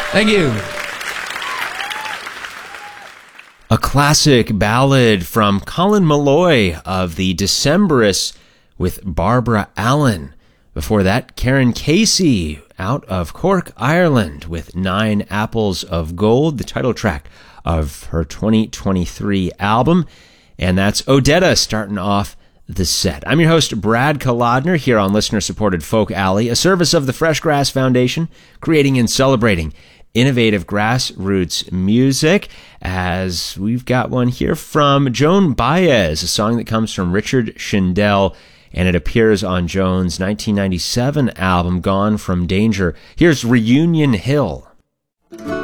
Thank you. A classic ballad from Colin Malloy of the Decemberists with Barbara Allen. Before that, Karen Casey out of Cork, Ireland with 9 Apples of Gold, the title track of her 2023 album. And that's Odetta starting off the set. I'm your host, Brad Kolodner, here on listener-supported Folk Alley, a service of the Fresh Grass Foundation, creating and celebrating innovative grassroots music, as we've got one here from Joan Baez, a song that comes from Richard Shindell, and it appears on Joan's 1997 album, Gone from Danger. Here's Reunion Hill.